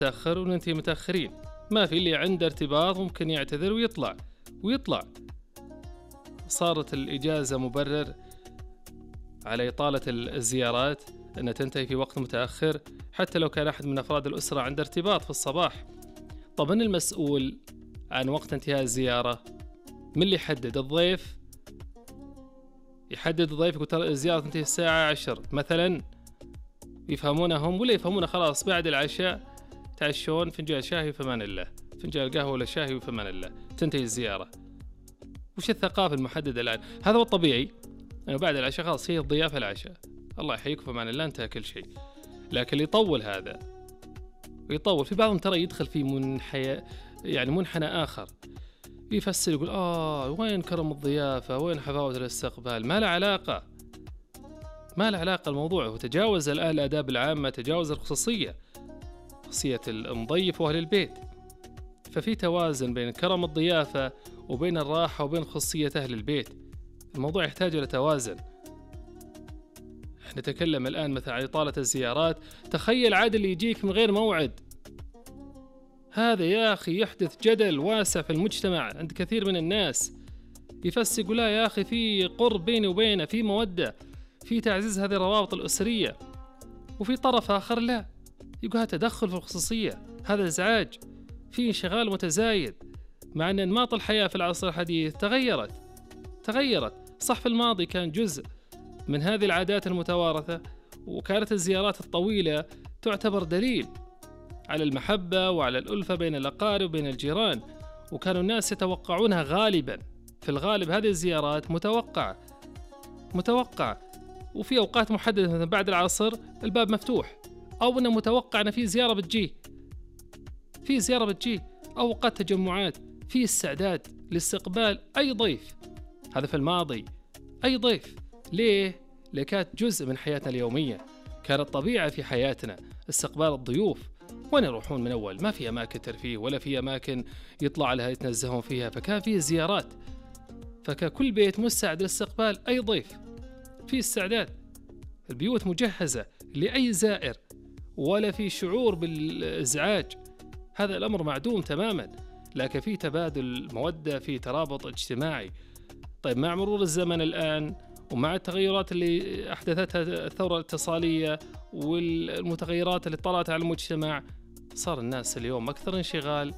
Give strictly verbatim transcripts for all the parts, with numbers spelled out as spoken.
متأخر وننتهي متأخرين، ما في اللي عنده ارتباط ممكن يعتذر ويطلع ويطلع. صارت الإجازة مبرر على إطالة الزيارات أنها تنتهي في وقت متأخر حتى لو كان أحد من أفراد الأسرة عنده ارتباط في الصباح. طب من المسؤول عن وقت انتهاء الزيارة؟ من اللي يحدد؟ الضيف يحدد. الضيف يقول ترى الزيارة تنتهي الساعة عشر مثلا، يفهمونها هم ولا يفهمونها خلاص بعد العشاء تعشون فنجان شاهي وفمان الله، فنجان قهوة ولا شاهي وفمان الله، تنتهي الزيارة. وش الثقافة المحددة الآن؟ هذا هو الطبيعي أنه بعد العشاء خلاص هي الضيافة العشاء، الله يحييك فمان الله انتهى كل شيء. لكن اللي يطول هذا ويطول، في بعضهم ترى يدخل في منحنى يعني منحنى آخر، يفسر يقول آه وين كرم الضيافة، وين حفاوة الاستقبال. ما له علاقة، ما له علاقة الموضوع. هو تجاوز الآن الآداب العامة، تجاوز الخصوصية، خصوصية المضيف وأهل البيت. ففي توازن بين كرم الضيافة وبين الراحة وبين خصوصية أهل البيت. الموضوع يحتاج إلى توازن. نتكلم الآن مثلا عن إطالة الزيارات. تخيل عاد اللي يجيك من غير موعد، هذا يا أخي يحدث جدل واسع في المجتمع عند كثير من الناس. يفسق لا يا أخي في قرب بيني وبينه، في مودة، في تعزيز هذه الروابط الأسرية. وفي طرف آخر لا، يقول هذا تدخل في الخصوصية، هذا إزعاج، في انشغال متزايد. مع أن أنماط الحياة في العصر الحديث تغيرت تغيرت صح، في الماضي كان جزء من هذه العادات المتوارثة، وكانت الزيارات الطويلة تعتبر دليل على المحبة وعلى الألفة بين الأقارب وبين الجيران، وكانوا الناس يتوقعونها غالبا. في الغالب هذه الزيارات متوقعة متوقعة وفي أوقات محددة مثلا بعد العصر الباب مفتوح، أو أنه متوقع أن في زيارة بتجي في زيارة بتجي أو أوقات تجمعات، في استعداد لاستقبال أي ضيف. هذا في الماضي، أي ضيف. ليه؟ لأن كانت جزء من حياتنا اليومية، كانت طبيعة في حياتنا استقبال الضيوف. وين يروحون من أول؟ ما في أماكن ترفيه ولا في أماكن يطلع لها يتنزهون فيها، فكان فيه زيارات، فكان كل بيت مستعد لاستقبال أي ضيف، في استعداد، البيوت مجهزة لأي زائر، ولا في شعور بالإزعاج. هذا الأمر معدوم تماما، لكن في تبادل مودة، في ترابط اجتماعي. طيب مع مرور الزمن الآن ومع التغيرات اللي أحدثتها الثورة الاتصالية والمتغيرات اللي طلعت على المجتمع، صار الناس اليوم أكثر انشغال،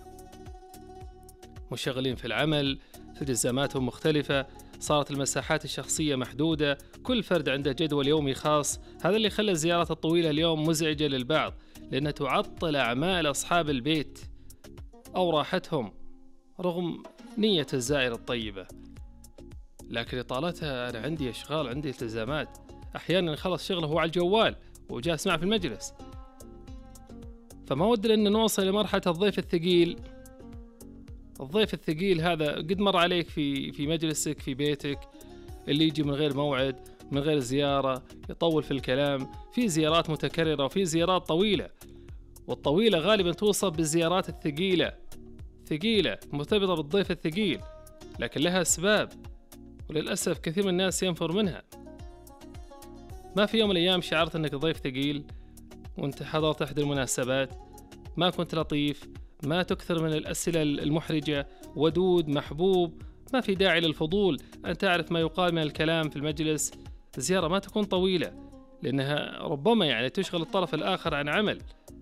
مشغلين في العمل، في التزاماتهم مختلفة، صارت المساحات الشخصية محدودة، كل فرد عنده جدول يومي خاص. هذا اللي خلى الزيارات الطويلة اليوم مزعجة للبعض، لأنها تعطل أعمال أصحاب البيت أو راحتهم رغم نية الزائر الطيبة. لكن إطالتها، أنا عندي أشغال، عندي التزامات، أحيانا يخلص شغله هو على الجوال وجالس معه في المجلس. فما ودنا أن نوصل لمرحلة الضيف الثقيل. الضيف الثقيل هذا قد مر عليك في في مجلسك في بيتك، اللي يجي من غير موعد، من غير زيارة، يطول في الكلام. في زيارات متكررة وفي زيارات طويلة، والطويلة غالبا توصف بالزيارات الثقيلة، ثقيلة مرتبطة بالضيف الثقيل، لكن لها أسباب، وللأسف كثير من الناس ينفر منها. ما في يوم من الأيام شعرت أنك ضيف ثقيل وانت حضرت أحد المناسبات؟ ما كنت لطيف؟ ما تكثر من الأسئلة المحرجة؟ ودود محبوب؟ ما في داعي للفضول أن تعرف ما يقال من الكلام في المجلس. الزيارة ما تكون طويلة، لأنها ربما يعني تشغل الطرف الآخر عن عمل.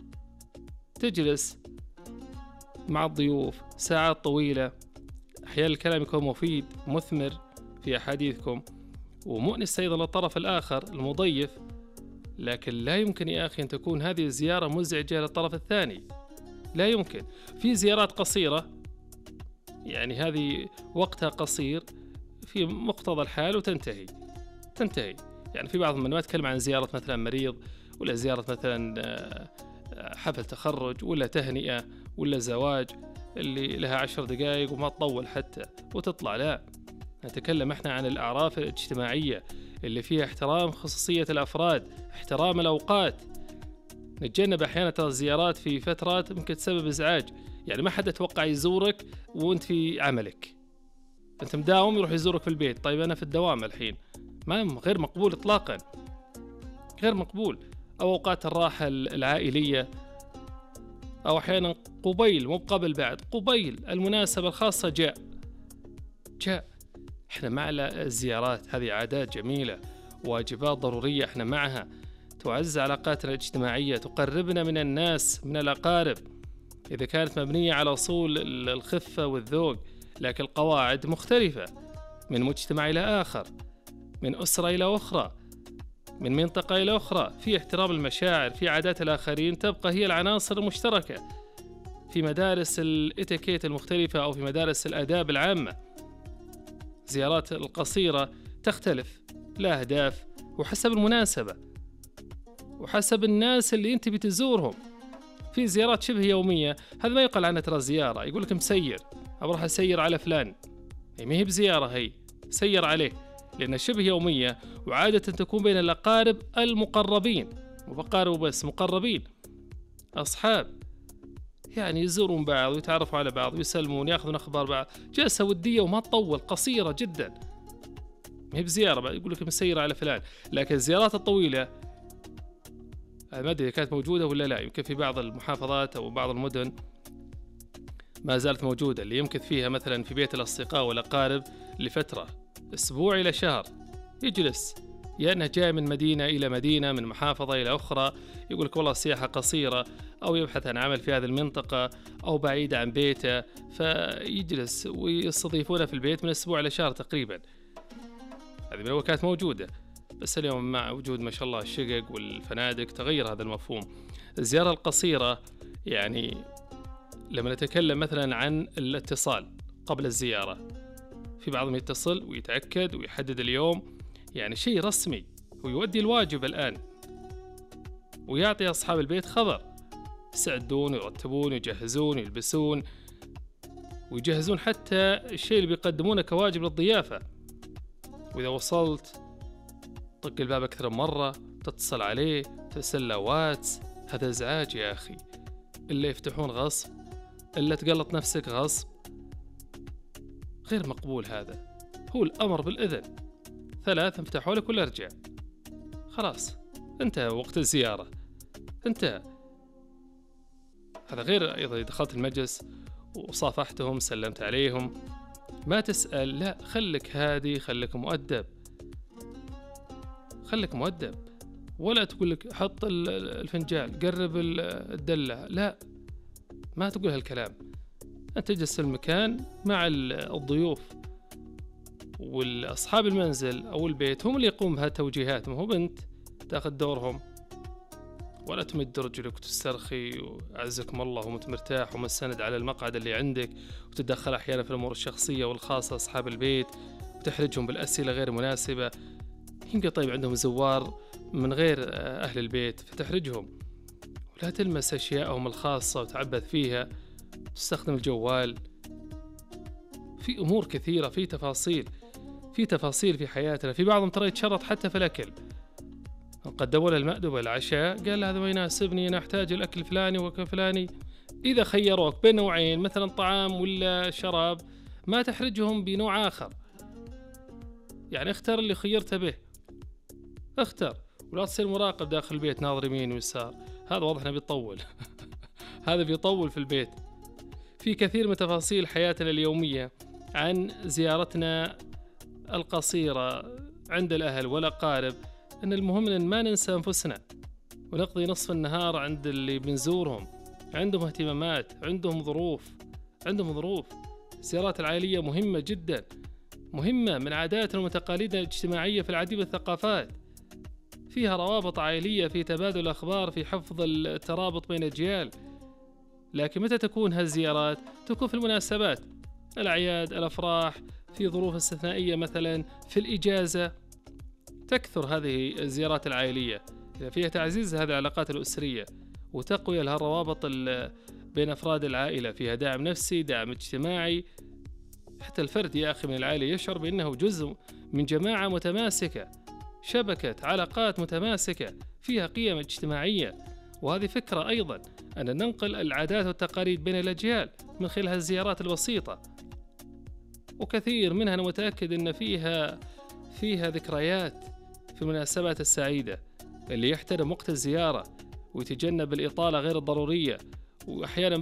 تجلس مع الضيوف ساعات طويلة، أحيانا الكلام يكون مفيد مثمر في أحاديثكم ومؤنس أيضا للطرف الآخر المضيف، لكن لا يمكن يا أخي أن تكون هذه الزيارة مزعجة للطرف الثاني، لا يمكن. في زيارات قصيرة، يعني هذه وقتها قصير في مقتضى الحال وتنتهي تنتهي يعني في بعض من ما أتكلم عن زيارة مثلا مريض، ولا زيارة مثلا حفل تخرج، ولا تهنئة، ولا زواج اللي لها عشر دقائق وما تطول حتى وتطلع. لا، نتكلم احنا عن الأعراف الاجتماعية اللي فيها احترام خصوصية الأفراد، احترام الأوقات. نتجنب أحيانا الزيارات في فترات ممكن تسبب إزعاج، يعني ما حد يتوقع يزورك وانت في عملك، انت مداوم يروح يزورك في البيت. طيب أنا في الدوام الحين، ما غير مقبول إطلاقا، غير مقبول. أو أوقات الراحة العائلية، أو أحيانا قبيل، مو قبل بعد، قبيل المناسبة الخاصة جاء جاء احنا مع الزيارات، هذه عادات جميلة، واجبات ضرورية احنا معها، تعزز علاقاتنا الاجتماعية، تقربنا من الناس، من الأقارب، إذا كانت مبنية على أصول الخفة والذوق. لكن القواعد مختلفة من مجتمع إلى آخر، من أسرة إلى أخرى، من منطقة إلى أخرى. في احترام المشاعر، في عادات الآخرين تبقى هي العناصر المشتركة في مدارس الإتيكيت المختلفة أو في مدارس الآداب العامة. زيارات القصيرة تختلف، لا أهداف، وحسب المناسبة وحسب الناس اللي أنت بتزورهم. في زيارات شبه يومية، هذا ما يقال عنها ترى زيارة، يقول لك مسير، أروح أسير على فلان، هي ما هي بزيارة، هي سير عليه، لأنها شبه يومية، وعادة تكون بين الأقارب المقربين، مو أقارب بس، مقربين، أصحاب، يعني يزورون بعض ويتعرفوا على بعض ويسلمون، ياخذون أخبار بعض، جلسة ودية وما تطول، قصيرة جدا، ما هي بزيارة، يقول لك مسير على فلان. لكن الزيارات الطويلة ما أدري كانت موجودة ولا لا، يمكن في بعض المحافظات أو بعض المدن ما زالت موجودة، اللي يمكث فيها مثلا في بيت الأصدقاء والأقارب لفترة أسبوع إلى شهر، يجلس، يا أنه جاي من مدينة إلى مدينة، من محافظة إلى أخرى، يقول لك والله السياحة قصيرة، أو يبحث عن عمل في هذه المنطقة أو بعيدة عن بيته، فيجلس ويستضيفونه في البيت من أسبوع إلى شهر تقريبا. هذه من أول كانت موجودة، بس اليوم مع وجود ما شاء الله الشقق والفنادق تغير هذا المفهوم. الزيارة القصيرة يعني لما نتكلم مثلا عن الاتصال قبل الزيارة، في بعضهم يتصل ويتأكد ويحدد اليوم، يعني شيء رسمي، ويؤدي الواجب الآن، ويعطي أصحاب البيت خبر، يسعدون ويرتبون ويجهزون ويلبسون ويجهزون حتى الشيء اللي بيقدمونه كواجب للضيافة. وإذا وصلت طق الباب أكثر من مرة، تتصل عليه، ترسل له واتس، هذا إزعاج يا أخي، إلا يفتحون غصب، إلا تقلط نفسك غصب، غير مقبول هذا. هو الأمر بالإذن، ثلاث افتحوا لك ولا ارجع، خلاص انتهى وقت الزيارة، انتهى. هذا غير أيضا إذا دخلت المجلس وصافحتهم سلمت عليهم، ما تسأل، لا، خلك هادي، خلك مؤدب، خلك مؤدب، ولا تقول لك حط الفنجان، قرب الدلة، لا، ما تقول هالكلام. أنت تجلس في المكان مع الضيوف، والأصحاب المنزل أو البيت هم اللي يقوم بهالتوجيهات، ما هو بنت تأخذ دورهم. ولا تمد رجلك وتسترخي وعزكم الله وانت مرتاح ومستند على المقعد اللي عندك، وتتدخل أحيانا في الأمور الشخصية والخاصة أصحاب البيت، وتحرجهم بالأسئلة غير مناسبة. يمكن طيب عندهم زوار من غير أهل البيت فتحرجهم، ولا تلمس أشياءهم الخاصة وتعبث فيها، تستخدم الجوال. في أمور كثيرة، في تفاصيل في تفاصيل في حياتنا. في بعضهم ترى يتشرط حتى في الأكل، قدموا له المأدبة العشاء، قال هذا ما يناسبني، أنا أحتاج الأكل الفلاني وكفلاني. إذا خيروك بين نوعين مثلا طعام ولا شراب، ما تحرجهم بنوع آخر، يعني اختار اللي خيرت به، اختر، ولا تصير مراقب داخل البيت ناظر يمين ويسار، هذا واضح انه بيطول هذا بيطول في البيت. في كثير من تفاصيل حياتنا اليومية عن زيارتنا القصيرة عند الأهل والأقارب، أن المهم أن ما ننسى أنفسنا ونقضي نصف النهار عند اللي بنزورهم، عندهم اهتمامات، عندهم ظروف عندهم ظروف الزيارات العائلية مهمة جدا، مهمة من عاداتنا وتقاليدنا الاجتماعية في العديد من الثقافات، فيها روابط عائلية، في تبادل الأخبار، في حفظ الترابط بين الأجيال. لكن متى تكون هالزيارات؟ تكون في المناسبات، الأعياد، الأفراح، في ظروف استثنائية، مثلا في الإجازة تكثر هذه الزيارات العائلية، فيها تعزيز هذه العلاقات الأسرية وتقوية لها الروابط بين أفراد العائلة، فيها دعم نفسي، دعم اجتماعي. حتى الفرد يا أخي من العائلة يشعر بأنه جزء من جماعة متماسكة، شبكة علاقات متماسكة فيها قيم اجتماعية. وهذه فكرة أيضا أن ننقل العادات والتقاليد بين الأجيال من خلال الزيارات البسيطة، وكثير منها أنا متأكد أن فيها فيها ذكريات في المناسبات السعيدة. اللي يحترم وقت الزيارة ويتجنب الإطالة غير الضرورية وأحيانا